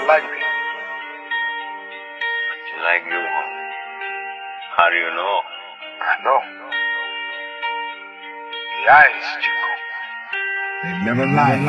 like me. She like you, huh? How do you know? I know. The eyes, Chico. They never lie.